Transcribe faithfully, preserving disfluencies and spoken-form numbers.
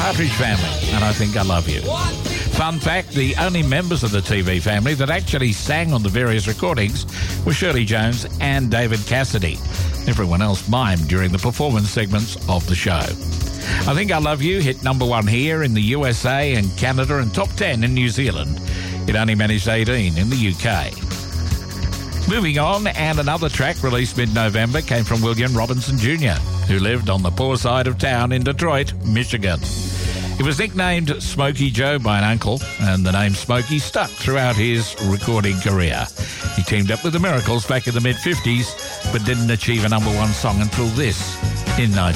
Partridge Family, and I Think I Love You. Fun fact, the only members of the T V family that actually sang on the various recordings were Shirley Jones and David Cassidy. Everyone else mimed during the performance segments of the show. I Think I Love You hit number one here in the U S A and Canada and top ten in New Zealand. It only managed eighteen in the U K. Moving on, and another track released mid-November came from William Robinson Junior, who lived on the poor side of town in Detroit, Michigan. It was nicknamed Smokey Joe by an uncle, and the name Smokey stuck throughout his recording career. He teamed up with the Miracles back in the mid-fifties, but didn't achieve a number one song until this in nineteen